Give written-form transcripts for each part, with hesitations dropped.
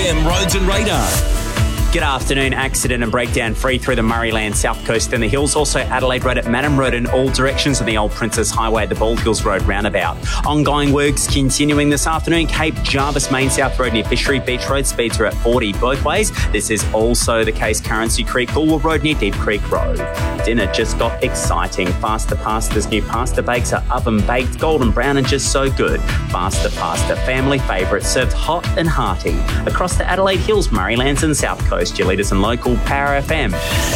FM Roads and Radar. Good afternoon. Accident and breakdown free through the Murrayland South Coast and the hills. Also Adelaide Road at Madam Road in all directions and the Old Princess Highway at the Bald Hills Road roundabout. Ongoing works continuing this afternoon. Cape Jarvis Main South Road near Fishery Beach Road. Speeds are at 40 both ways. This is also the case Currency Creek, Bulwer Road near Deep Creek Road. Dinner just got exciting. Faster Pasta's new pasta bakes are oven baked, golden brown and just so good. Faster Pasta, family favourite, served hot and hearty. Across the Adelaide Hills, Murraylands and South Coast. Your leaders and local Power FM.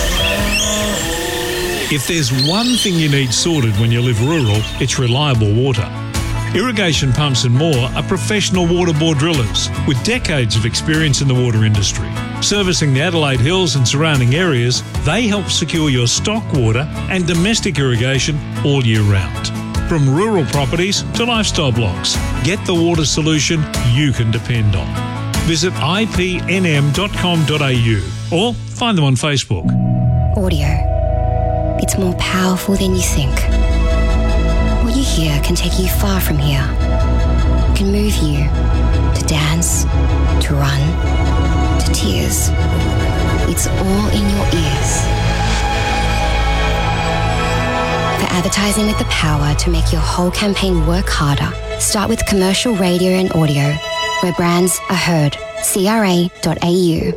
If there's one thing you need sorted when you live rural, it's reliable water. Irrigation Pumps and More are professional water bore drillers with decades of experience in the water industry. Servicing the Adelaide Hills and surrounding areas, they help secure your stock water and domestic irrigation all year round. From rural properties to lifestyle blocks, get the water solution you can depend on. Visit ipnm.com.au or find them on Facebook. Audio. It's more powerful than you think. What you hear can take you far from here. It can move you to dance, to run, to tears. It's all in your ears. For advertising with the power to make your whole campaign work harder, start with commercial radio and audio, where brands are heard. CRA.au.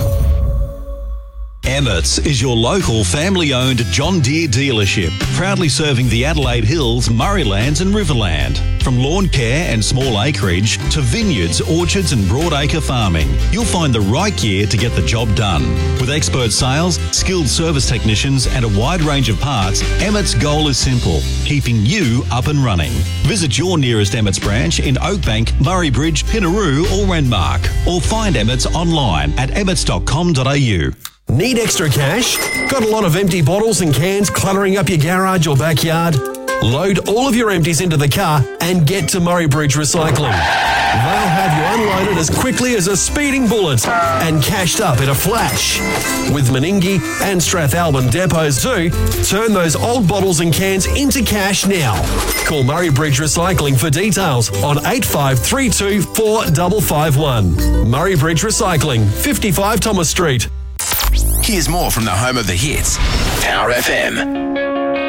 Emmett's is your local family-owned John Deere dealership, proudly serving the Adelaide Hills, Murraylands and Riverland. From lawn care and small acreage to vineyards, orchards and broadacre farming, you'll find the right gear to get the job done. With expert sales, skilled service technicians and a wide range of parts, Emmett's goal is simple: keeping you up and running. Visit your nearest Emmett's branch in Oakbank, Murray Bridge, Pinaroo or Renmark, or find Emmett's online at emmets.com.au. Need extra cash? Got a lot of empty bottles and cans cluttering up your garage or backyard? Load all of your empties into the car and get to Murray Bridge Recycling. They'll have you unloaded as quickly as a speeding bullet and cashed up in a flash. With Meningie and Strathalbyn depots too, turn those old bottles and cans into cash now. Call Murray Bridge Recycling for details on 8532 4551. Murray Bridge Recycling, 55 Thomas Street. Here's more from the home of the hits, Power FM.